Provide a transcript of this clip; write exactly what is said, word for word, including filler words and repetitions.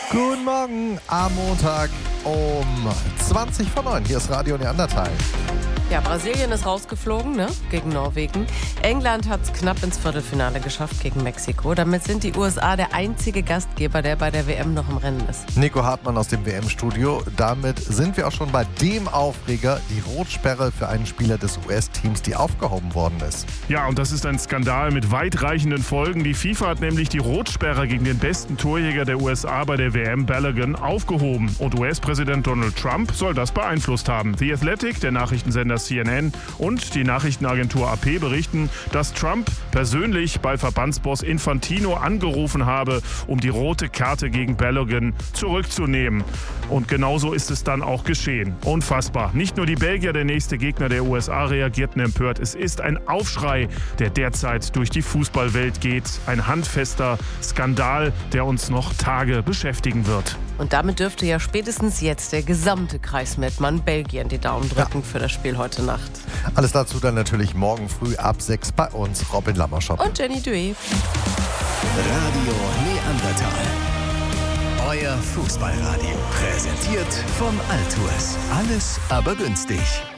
Guten Morgen am Montag um zwanzig vor neun. Hier ist Radio Neandertal. Ja, Brasilien ist rausgeflogen, ne? Gegen Norwegen. England hat es knapp ins Viertelfinale geschafft gegen Mexiko. Damit sind die U S A der einzige Gastgeber, der bei der W M noch im Rennen ist. Nico Hartmann aus dem W M-Studio. Damit sind wir auch schon bei dem Aufreger, die Rotsperre für einen Spieler des U S-Teams, die aufgehoben worden ist. Ja, und das ist ein Skandal mit weitreichenden Folgen. Die FIFA hat nämlich die Rotsperre gegen den besten Torjäger der U S A bei der W M, Balogun, aufgehoben. Und U S-Präsident Donald Trump soll das beeinflusst haben. The Athletic, der Nachrichtensender C N N und die Nachrichtenagentur A P berichten, dass Trump persönlich bei Verbandsboss Infantino angerufen habe, um die rote Karte gegen Balogun zurückzunehmen. Und genauso ist es dann auch geschehen. Unfassbar. Nicht nur die Belgier, der nächste Gegner der U S A, reagierten empört. Es ist ein Aufschrei, der derzeit durch die Fußballwelt geht. Ein handfester Skandal, der uns noch Tage beschäftigen wird. Und damit dürfte ja spätestens jetzt der gesamte Kreis Mettmann Belgien die Daumen drücken ja. für das Spiel heute Nacht. Alles dazu dann natürlich morgen früh ab sechs bei uns. Robin Lammerschott und Jenny Dué. Radio Neandertal. Euer Fußballradio. Präsentiert vom Altuas. Alles aber günstig.